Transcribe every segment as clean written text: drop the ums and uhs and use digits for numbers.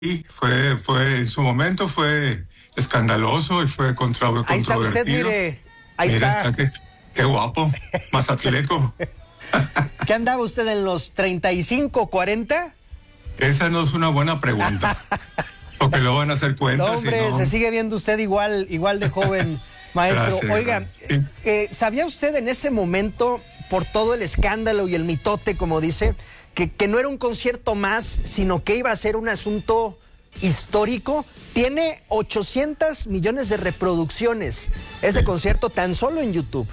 Y fue en su momento fue escandaloso y fue Ahí está usted, controvertido. mire. Ahí Mira, está. qué guapo, mazatleco. ¿Qué andaba usted en los 35, 40? Esa no es una buena pregunta, porque luego van a hacer No, cuentas. hombre, y no. se sigue viendo usted igual de joven, maestro. Gracias, Oiga, ¿sabía usted en ese momento, por todo el escándalo y el mitote, como dice, que no era un concierto más, sino que iba a ser un asunto histórico? Tiene 800 millones de reproducciones ese concierto tan solo en YouTube.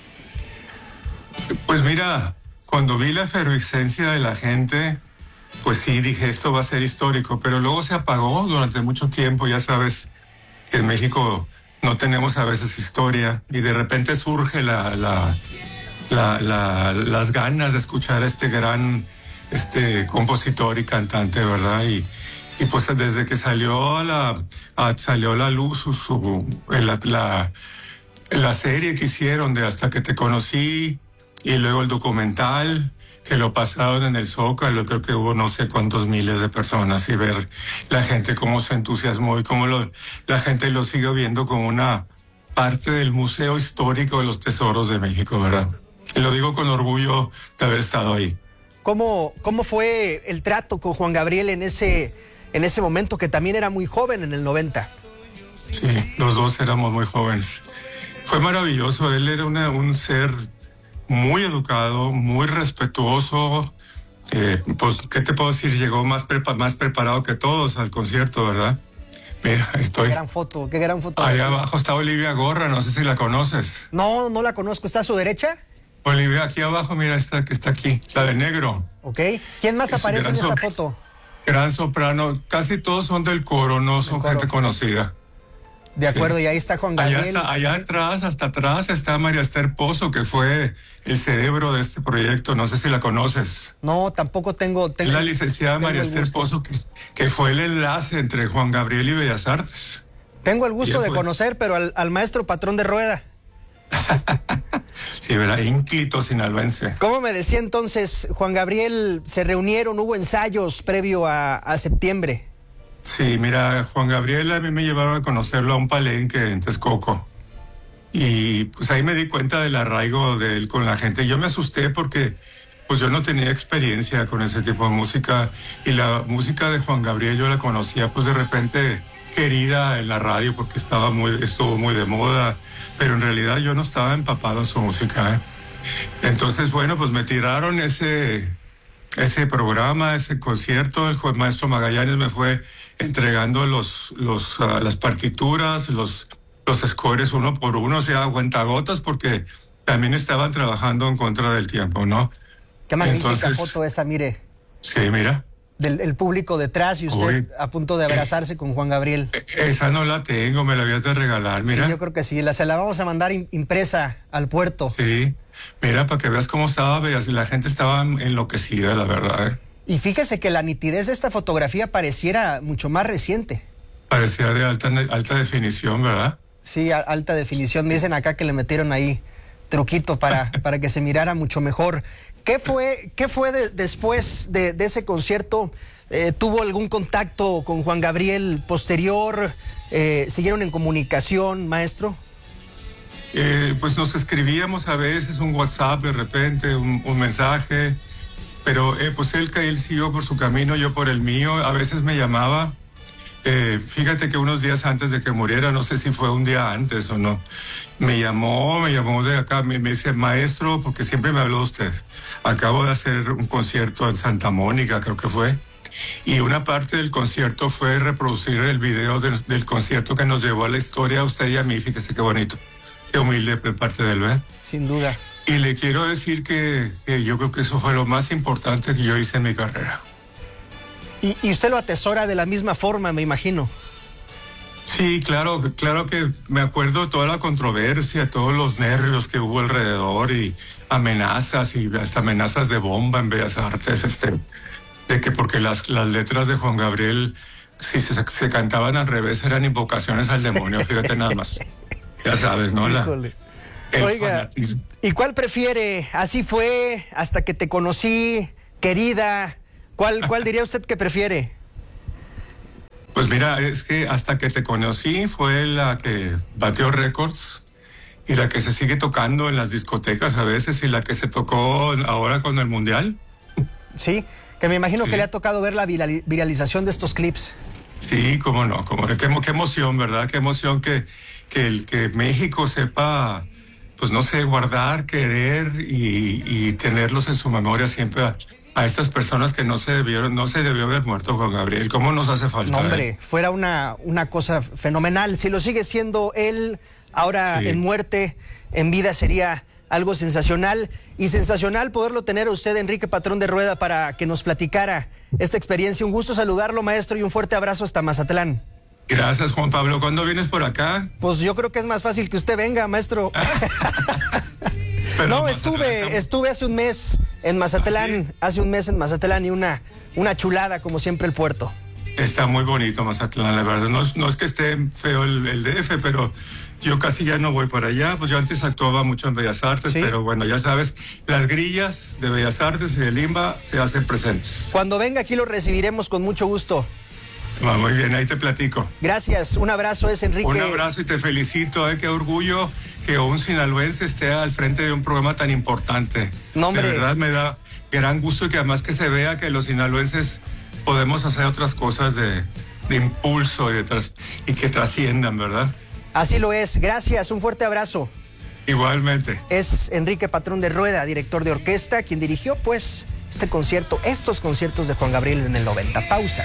Pues mira, cuando vi la efervescencia de la gente, pues sí, dije, esto va a ser histórico, pero luego se apagó durante mucho tiempo. Ya sabes que en México no tenemos a veces historia y de repente surge las ganas de escuchar a este gran compositor y cantante, ¿verdad? Y pues desde que salió salió a la luz la serie que hicieron de Hasta que te conocí, y luego el documental que lo pasaron en el Zócalo, creo que hubo no sé cuántos miles de personas, y ver la gente cómo se entusiasmó y cómo la gente lo sigue viendo como una parte del Museo Histórico de los Tesoros de México, ¿verdad? Y lo digo con orgullo de haber estado ahí. ¿Cómo fue el trato con Juan Gabriel en ese momento, que también era muy joven, en el 90? Sí, los dos éramos muy jóvenes. Fue maravilloso, él era un ser muy educado, muy respetuoso. Pues, ¿qué te puedo decir? Llegó más preparado que todos al concierto, ¿verdad? Mira, estoy... Qué gran foto. Ahí abajo está Olivia Gorra, no sé si la conoces. No la conozco. ¿Está a su derecha? Olivia, aquí abajo, mira esta que está aquí, la de negro. Ok. ¿Quién más aparece en esta foto? Gran soprano, casi todos son del coro, no son gente conocida. De acuerdo, sí. Y ahí está Juan Gabriel. Allá atrás, hasta atrás, está María Esther Pozo, que fue el cerebro de este proyecto. No sé si la conoces. No, tampoco tengo Es la licenciada María Esther Pozo, que fue el enlace entre Juan Gabriel y Bellas Artes. Tengo el gusto de conocer, pero al maestro patrón de rueda. Sí, ¿verdad? Ínclito sinaloense. ¿Cómo me decía entonces, Juan Gabriel, se reunieron, hubo ensayos previo a septiembre? Sí, mira, Juan Gabriel, a mí me llevaron a conocerlo a un palenque en Texcoco. Y pues ahí me di cuenta del arraigo de él con la gente. Yo me asusté porque pues yo no tenía experiencia con ese tipo de música. Y la música de Juan Gabriel yo la conocía pues de repente querida en la radio porque estuvo muy de moda. Pero en realidad yo no estaba empapado en su música, ¿eh? Entonces, bueno, pues me tiraron ese programa, ese concierto. El maestro Magallanes me fue entregando las partituras, los scores uno por uno, o sea, a cuentagotas, porque también estaban trabajando en contra del tiempo, ¿no? Qué magnífica foto esa, mire. Sí, mira. El público detrás y usted a punto de abrazarse con Juan Gabriel. Esa no la tengo, me la habías de regalar, mira. Sí, yo creo que sí, se la vamos a mandar impresa al puerto. Sí, mira, para que veas cómo estaba, la gente estaba enloquecida, la verdad, ¿eh? Y fíjese que la nitidez de esta fotografía pareciera mucho más reciente. Parecía de alta definición, ¿verdad? Sí, alta definición. Me dicen acá que le metieron ahí truquito para que se mirara mucho mejor. ¿Qué fue después de ese concierto? ¿Tuvo algún contacto con Juan Gabriel posterior? ¿Siguieron en comunicación, maestro? Pues nos escribíamos a veces un WhatsApp de repente, un mensaje, pero pues él siguió por su camino, yo por el mío. A veces me llamaba. Fíjate que unos días antes de que muriera, no sé si fue un día antes o no, me llamó de acá, me dice, maestro, porque siempre me habló de usted, acabo de hacer un concierto en Santa Mónica, creo que fue, y una parte del concierto fue reproducir el video del concierto que nos llevó a la historia, a usted y a mí. Fíjese qué bonito, qué humilde de parte de él, ¿eh? Sin duda. Y le quiero decir que yo creo que eso fue lo más importante que yo hice en mi carrera. Y usted lo atesora de la misma forma, me imagino. Sí, claro que me acuerdo de toda la controversia, todos los nervios que hubo alrededor y amenazas y hasta amenazas de bomba en Bellas Artes, de que porque las letras de Juan Gabriel, si se cantaban al revés, eran invocaciones al demonio, fíjate nada más. Ya sabes, ¿no? Oiga, fanatismo. ¿Y cuál prefiere? Así fue, Hasta que te conocí, Querida. ¿Cuál diría usted que prefiere? Pues mira, es que hasta que te conocí fue la que batió récords y la que se sigue tocando en las discotecas a veces y la que se tocó ahora con el Mundial. Sí, que me imagino Sí. que le ha tocado ver la viralización de estos clips. Sí, cómo no, qué emoción, ¿verdad? Qué emoción que México sepa, pues no sé, guardar, querer y tenerlos en su memoria siempre a estas personas que no se debió haber muerto, Juan Gabriel. ¿Cómo nos hace falta? No, hombre, fuera una cosa fenomenal. Si lo sigue siendo él, ahora Sí. en muerte, en vida sería algo sensacional. Y sensacional poderlo tener a usted, Enrique Patrón de Rueda, para que nos platicara esta experiencia. Un gusto saludarlo, maestro, y un fuerte abrazo hasta Mazatlán. Gracias, Juan Pablo. ¿Cuándo vienes por acá? Pues yo creo que es más fácil que usted venga, maestro. Pero No, Mazatlán estuve hace un mes en Mazatlán, y una chulada, como siempre, el puerto. Está muy bonito Mazatlán, la verdad. No es que esté feo el DF, pero yo casi ya no voy para allá. Pues yo antes actuaba mucho en Bellas Artes, Sí. pero bueno, ya sabes, las grillas de Bellas Artes y de Limba se hacen presentes. Cuando venga aquí lo recibiremos con mucho gusto. Va, muy bien, ahí te platico. Gracias, un abrazo, es Enrique. Un abrazo y te felicito, qué orgullo que un sinaloense esté al frente de un programa tan importante. No, hombre. De verdad me da gran gusto y que además que se vea que los sinaloenses podemos hacer otras cosas de impulso y que trasciendan, ¿verdad? Así lo es, gracias, un fuerte abrazo. Igualmente. Es Enrique Patrón de Rueda, director de orquesta, quien dirigió pues estos conciertos de Juan Gabriel en el 90. Pausa.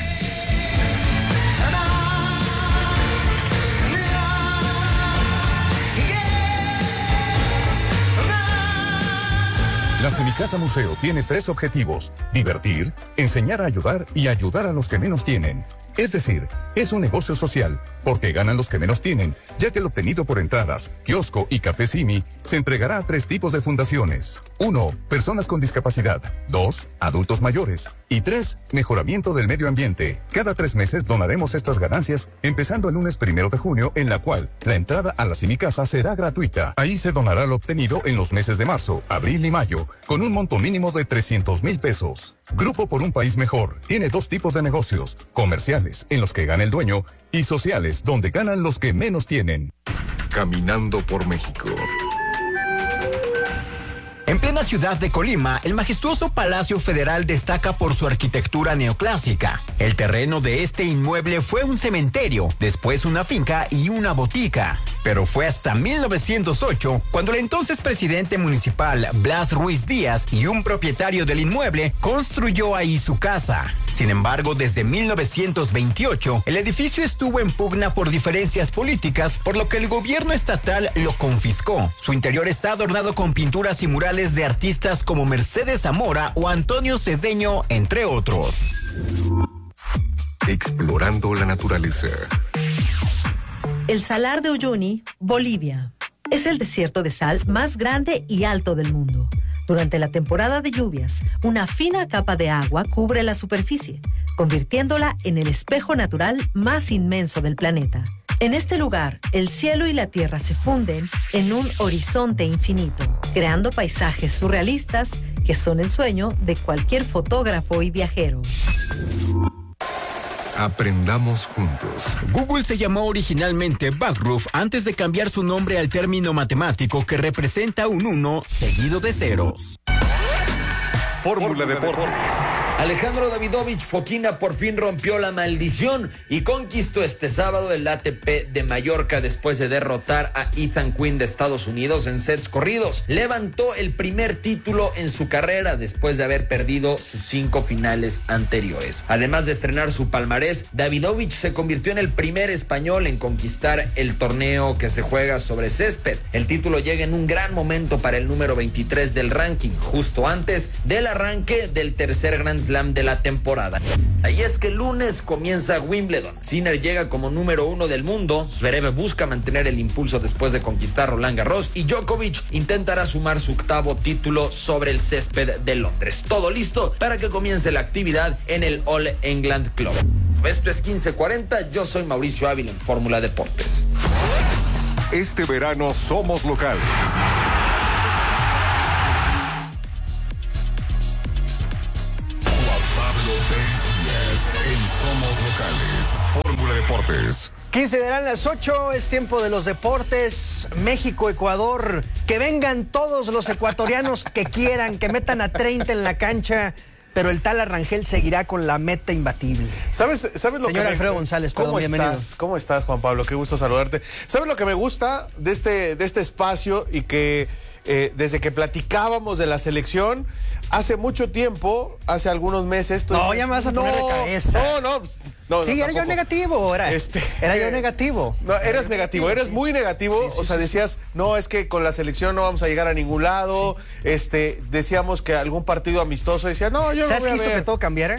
La Semicasa Museo tiene 3 objetivos: divertir, enseñar a ayudar y ayudar a los que menos tienen. Es decir, es un negocio social, porque ganan los que menos tienen, ya que el obtenido por entradas, kiosco y café Simi se entregará a 3 tipos de fundaciones. 1. Personas con discapacidad. 2. Adultos mayores. Y 3. Mejoramiento del medio ambiente. Cada 3 meses donaremos estas ganancias, empezando el lunes 1 de junio, en la cual la entrada a la Semicasa será gratuita. Ahí se donará lo obtenido en los meses de marzo, abril y mayo, con un monto mínimo de 300,000 pesos. Grupo por un País Mejor tiene 2 tipos de negocios: comerciales, en los que gana el dueño, y sociales, donde ganan los que menos tienen. Caminando por México. En plena ciudad de Colima, el majestuoso Palacio Federal destaca por su arquitectura neoclásica. El terreno de este inmueble fue un cementerio, después una finca y una botica. Pero fue hasta 1908 cuando el entonces presidente municipal Blas Ruiz Díaz y un propietario del inmueble construyó ahí su casa. Sin embargo, desde 1928, el edificio estuvo en pugna por diferencias políticas, por lo que el gobierno estatal lo confiscó. Su interior está adornado con pinturas y murales de artistas como Mercedes Zamora o Antonio Cedeño, entre otros. Explorando la naturaleza. El Salar de Uyuni, Bolivia. Es el desierto de sal más grande y alto del mundo. Durante la temporada de lluvias, una fina capa de agua cubre la superficie, convirtiéndola en el espejo natural más inmenso del planeta. En este lugar, el cielo y la tierra se funden en un horizonte infinito, creando paisajes surrealistas que son el sueño de cualquier fotógrafo y viajero. Aprendamos juntos. Google se llamó originalmente Backroof antes de cambiar su nombre al término matemático que representa un 1 seguido de ceros. Fórmula Deportes. Alejandro Davidovich Fokina por fin rompió la maldición y conquistó este sábado el ATP de Mallorca después de derrotar a Ethan Quinn de Estados Unidos en sets corridos. Levantó el primer título en su carrera después de haber perdido sus 5 finales anteriores. Además de estrenar su palmarés, Davidovich se convirtió en el primer español en conquistar el torneo que se juega sobre césped. El título llega en un gran momento para el número 23 del ranking, justo antes del arranque del tercer Grand Slam de la temporada. Y es que el lunes comienza Wimbledon. Sinner llega como número 1 del mundo, Zverev busca mantener el impulso después de conquistar Roland Garros y Djokovic intentará sumar su 8º título sobre el césped de Londres. Todo listo para que comience la actividad en el All England Club. Esto es 1540, yo soy Mauricio Ávila en Fórmula Deportes. Este verano somos locales. En Somos Locales. Fórmula Deportes. 15 darán las 8, es tiempo de los deportes. México, Ecuador, que vengan todos los ecuatorianos que quieran, que metan a 30 en la cancha, pero el tal Arrangel seguirá con la meta imbatible. ¿Sabes lo Señor que Alfredo González, perdón, bienvenido. ¿Cómo estás, Juan Pablo? Qué gusto saludarte. ¿Sabes lo que me gusta de este espacio y que desde que platicábamos de la selección, hace mucho tiempo, hace algunos meses... No, ya me vas a poner de cabeza. No, sí, era yo negativo, era yo negativo. No, eras negativo, eres muy negativo. Sí, o sea, decías, no, es que con la selección no vamos a llegar a ningún lado. Sí. Decíamos que algún partido amistoso, decía, no, yo no voy a ver. ¿Sabes qué hizo que todo cambiara?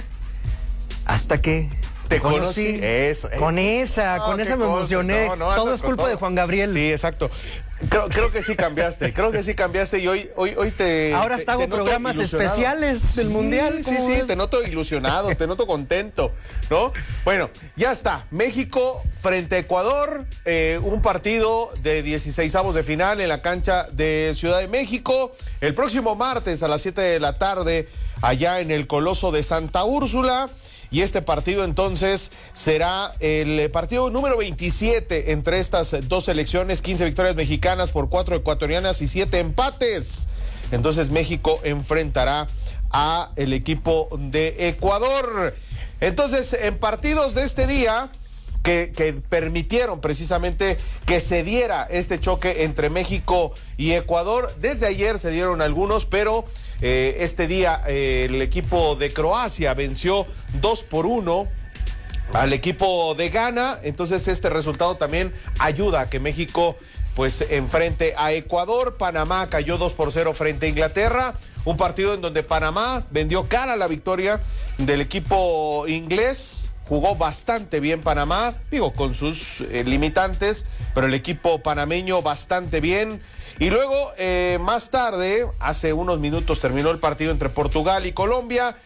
Hasta que... Te conocí. Eso. Con esa me emocioné. Todo es culpa de Juan Gabriel. Sí, exacto. Creo que sí cambiaste. Y hoy te... Ahora hasta hago programas especiales del Mundial. Sí, te noto ilusionado, te noto contento, ¿no? Bueno, ya está. México frente a Ecuador. Un partido de 16avos de final en la cancha de Ciudad de México. El próximo martes a las 7 de la tarde, allá en el Coloso de Santa Úrsula. Y este partido entonces será el partido número 27 entre estas dos selecciones, 15 victorias mexicanas por 4 ecuatorianas y 7 empates. Entonces México enfrentará a el equipo de Ecuador. Entonces, en partidos de este día que permitieron precisamente que se diera este choque entre México y Ecuador, desde ayer se dieron algunos, pero este día el equipo de Croacia venció 2-1 al equipo de Ghana. Entonces este resultado también ayuda a que México pues enfrente a Ecuador. Panamá cayó 2-0 frente a Inglaterra, un partido en donde Panamá vendió cara la victoria del equipo inglés. Jugó bastante bien Panamá, digo, con sus limitantes, pero el equipo panameño bastante bien. Y luego, más tarde, hace unos minutos terminó el partido entre Portugal y Colombia,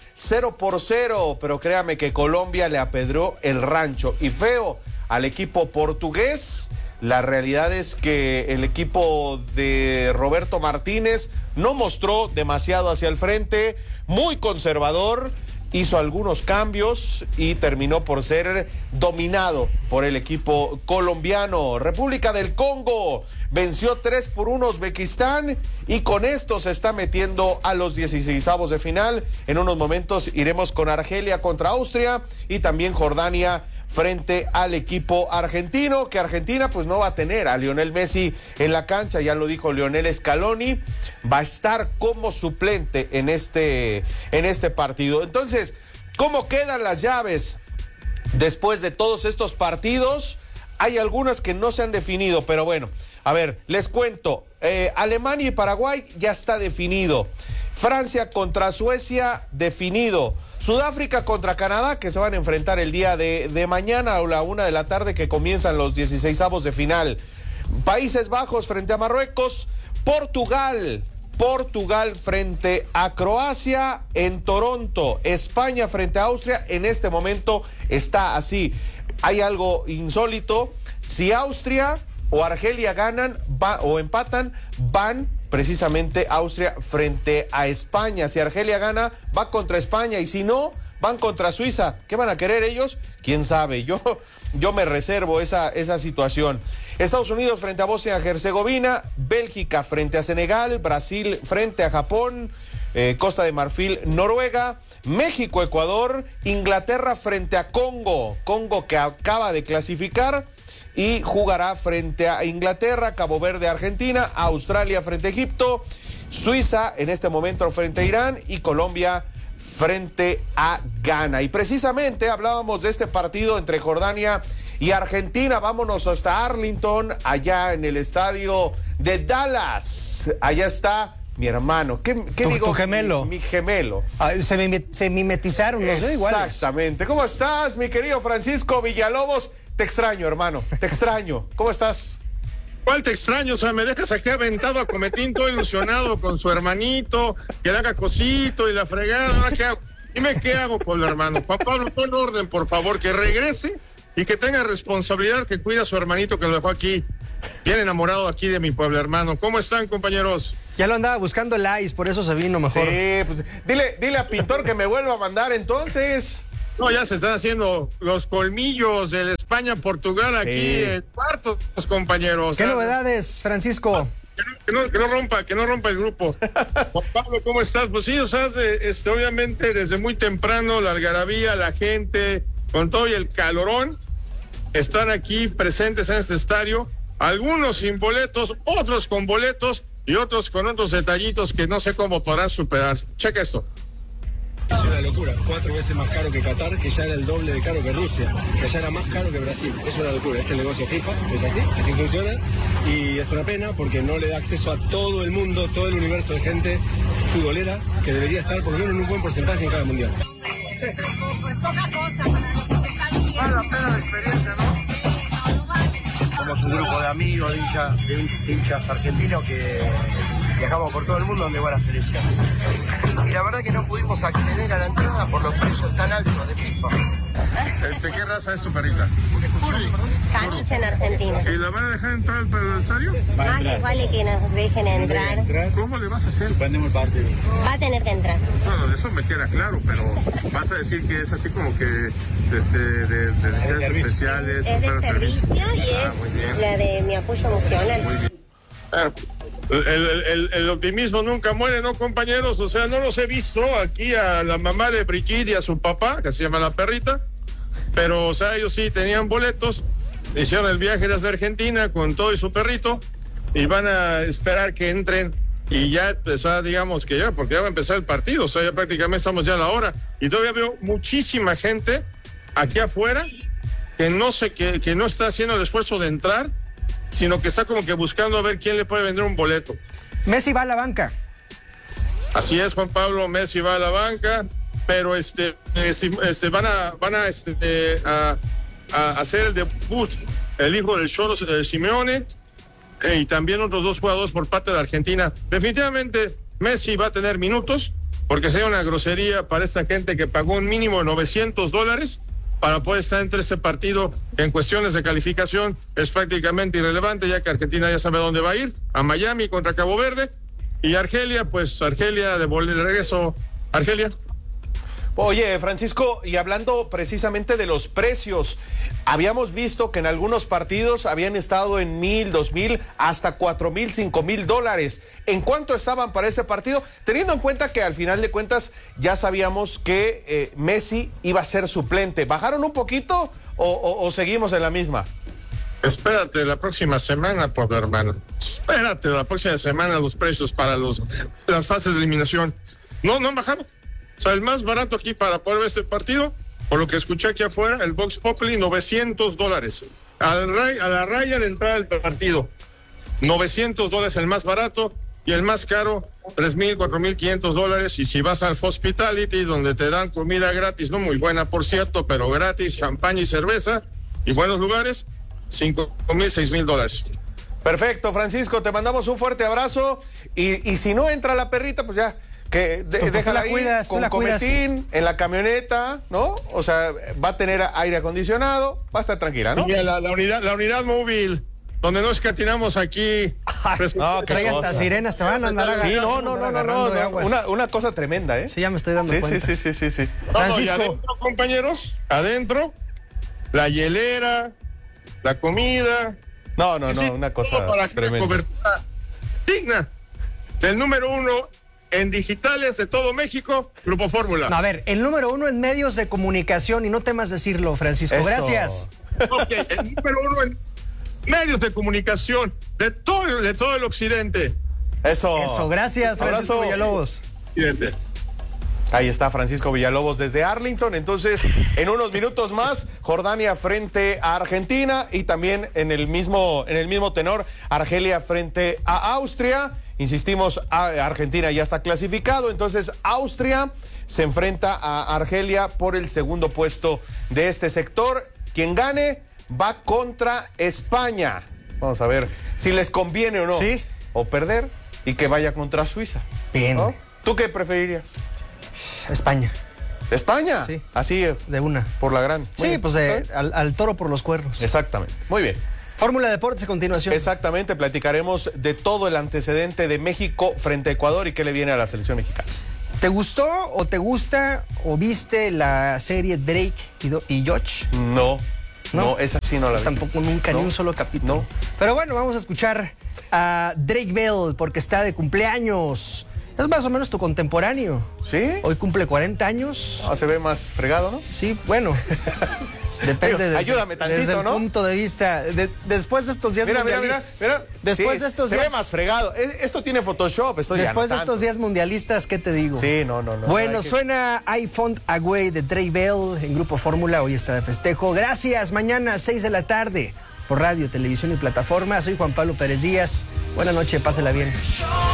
0-0, pero créame que Colombia le apedreó el rancho y feo al equipo portugués. La realidad es que el equipo de Roberto Martínez no mostró demasiado hacia el frente, muy conservador. Hizo algunos cambios y terminó por ser dominado por el equipo colombiano. República del Congo venció 3-1 Uzbekistán y con esto se está metiendo a los 16avos de final. En unos momentos iremos con Argelia contra Austria y también Jordania frente al equipo argentino, que Argentina pues no va a tener a Lionel Messi en la cancha, ya lo dijo Lionel Scaloni, va a estar como suplente en este partido. Entonces, ¿cómo quedan las llaves después de todos estos partidos? Hay algunas que no se han definido, pero bueno, a ver, les cuento. Alemania y Paraguay ya está definido. Francia contra Suecia, definido. Sudáfrica contra Canadá, que se van a enfrentar el día de mañana a la 1 de la tarde, que comienzan los 16avos de final. Países Bajos frente a Marruecos. Portugal frente a Croacia en Toronto. España frente a Austria. En este momento está así. Hay algo insólito. Si Austria o Argelia ganan o empatan, van precisamente Austria frente a España. Si Argelia gana, va contra España, y si no, van contra Suiza. ¿Qué van a querer ellos? ¿Quién sabe? Yo me reservo esa situación. Estados Unidos frente a Bosnia-Herzegovina, Bélgica frente a Senegal, Brasil frente a Japón, Costa de Marfil, Noruega, México, Ecuador, Inglaterra frente a Congo que acaba de clasificar y jugará frente a Inglaterra, Cabo Verde, Argentina, Australia frente a Egipto, Suiza en este momento frente a Irán y Colombia frente a Ghana. Y precisamente hablábamos de este partido entre Jordania y Argentina. Vámonos hasta Arlington, allá en el estadio de Dallas. Allá está mi hermano. ¿Qué digo? Tu gemelo. Mi gemelo. Se mimetizaron los dos iguales. Exactamente. ¿Cómo estás, mi querido Francisco Villalobos? Te extraño, hermano. Te extraño. ¿Cómo estás? ¿Cuál te extraño? O sea, me dejas aquí aventado a Cometín, todo ilusionado con su hermanito, que le haga cosito y la fregada. ¿Qué hago? Dime qué hago con el hermano. Juan Pablo, pon orden, por favor, que regrese y que tenga responsabilidad, que cuida a su hermanito que lo dejó aquí, bien enamorado aquí de mi pueblo hermano. ¿Cómo están, compañeros? Ya lo andaba buscando el ICE, por eso se vino mejor. Sí, pues dile a Pintor que me vuelva a mandar entonces. No, ya se están haciendo los colmillos del España, Portugal aquí en cuartos, compañeros. ¿Qué novedades, Francisco? Que no rompa el grupo. Juan Pablo, ¿cómo estás? Pues sí, o sea, obviamente desde muy temprano la algarabía, la gente, con todo y el calorón, están aquí presentes en este estadio, algunos sin boletos, otros con boletos y otros con otros detallitos que no sé cómo podrán superar. Checa esto. Es una locura, 4 veces más caro que Qatar, que ya era el doble de caro que Rusia, que ya era más caro que Brasil. Es una locura, es el negocio FIFA, es así funciona, y es una pena porque no le da acceso a todo el mundo, todo el universo de gente futbolera que debería estar por lo menos en un buen porcentaje en cada mundial. Vale la pena la experiencia, ¿no? Somos un grupo de amigos, de hinchas argentinos que viajamos por todo el mundo donde va la selección. Y la verdad que no pudimos acceder a la entrada por los precios tan altos de FIFA. ¿Qué raza es tu perrita? Caniche en Argentina. ¿Y la van a dejar entrar al adversario? Más les vale que nos dejen entrar. ¿Cómo le vas a hacer? Prendemos el partido. Va a tener que entrar. Bueno, eso me queda claro, pero vas a decir que es así como que de necesidades especiales. Es de servicio y muy bien. es la de mi apoyo emocional. El optimismo nunca muere, ¿no, compañeros? O sea, no los he visto aquí a la mamá de Brigitte y a su papá, que se llama la perrita, pero, o sea, ellos sí tenían boletos, hicieron el viaje desde Argentina con todo y su perrito, y van a esperar que entren, y ya empezar, digamos que ya, porque ya va a empezar el partido, o sea, ya prácticamente estamos ya a la hora, y todavía veo muchísima gente aquí afuera que no está haciendo el esfuerzo de entrar, sino que está como que buscando a ver quién le puede vender un boleto. Messi va a la banca. Así es, Juan Pablo, Messi va a la banca, pero van a hacer el debut el hijo del Cholo Simeone y también otros 2 jugadores por parte de Argentina. Definitivamente Messi va a tener minutos, porque sería una grosería para esta gente que pagó un mínimo de $900 para poder estar entre este partido. En cuestiones de calificación es prácticamente irrelevante, ya que Argentina ya sabe dónde va a ir, a Miami contra Cabo Verde, y Argelia, pues Argelia de regreso, Argelia. Oye, Francisco, y hablando precisamente de los precios, habíamos visto que en algunos partidos habían estado en $1,000, $2,000, hasta $4,000, $5,000. ¿En cuánto estaban para este partido? Teniendo en cuenta que al final de cuentas ya sabíamos que Messi iba a ser suplente. ¿Bajaron un poquito o seguimos en la misma? Espérate la próxima semana, pues, hermano. Espérate la próxima semana los precios para las fases de eliminación. No han bajado. O sea, el más barato aquí para poder ver este partido, por lo que escuché aquí afuera, el Vox Populi, $900. A la raya de entrada al partido, $900 el más barato, y el más caro, $3,000, $4,500. Y si vas al Hospitality, donde te dan comida gratis, no muy buena, por cierto, pero gratis, champán y cerveza, y buenos lugares, $5,000, $6,000. Perfecto, Francisco, te mandamos un fuerte abrazo, y si no entra la perrita, pues ya... que déjala ahí con cometín en la camioneta, ¿no? O sea, va a tener aire acondicionado, va a estar tranquila, ¿no? Mira, la unidad móvil, donde no escatinamos aquí. No, traiga estas sirenas, te van a andar agarrando. Sí, no, una cosa tremenda, ¿eh? Sí, ya me estoy dando cuenta. Sí. Y adentro, compañeros, la hielera, la comida. No, una cosa para tremenda. Cobertura digna del número 1 en digitales de todo México, Grupo Fórmula. No, a ver, el número 1 en medios de comunicación, y no temas decirlo, Francisco. Eso. Gracias. Ok, el número 1 en medios de comunicación de todo el occidente. Eso, gracias, Francisco Abrazo. Villalobos. Occidente. Ahí está Francisco Villalobos desde Arlington. Entonces, en unos minutos más, Jordania frente a Argentina, y también en el mismo tenor, Argelia frente a Austria. Insistimos, Argentina ya está clasificado, entonces Austria se enfrenta a Argelia por el segundo puesto de este sector. Quien gane va contra España. Vamos a ver si les conviene o no. Sí. O perder y que vaya contra Suiza. Bien. ¿No? ¿Tú qué preferirías? España. ¿España? Sí. Así, de una. por la gran. Sí, pues al toro por los cuernos. Exactamente. Muy bien. Fórmula Deportes a continuación. Exactamente, platicaremos de todo el antecedente de México frente a Ecuador y qué le viene a la selección mexicana. ¿Te gustó o te gusta o viste la serie Drake y Josh? No. No, esa sí no la vi. Tampoco nunca, ni un solo capítulo. No. Pero bueno, vamos a escuchar a Drake Bell porque está de cumpleaños. Es más o menos tu contemporáneo. ¿Sí? Hoy cumple 40 años. Se ve más fregado, ¿no? Sí, bueno. Depende ayúdame tantito, desde el ¿no? punto de vista. Después de estos días Mira. Después Sí, de estos se días. ve más fregado. Esto tiene Photoshop. Después de estos días mundialistas, ¿qué te digo? Sí, no. Bueno, suena I Found a Way de Drake Bell en Grupo Fórmula. Hoy está de festejo. Gracias. Mañana 6 de la tarde por radio, televisión y plataforma. Soy Juan Pablo Pérez Díaz. Buenas noches, pásela bien.